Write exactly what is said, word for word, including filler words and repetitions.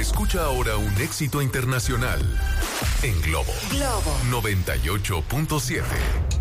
Escucha ahora un éxito internacional en Globo. Globo noventa y ocho punto siete.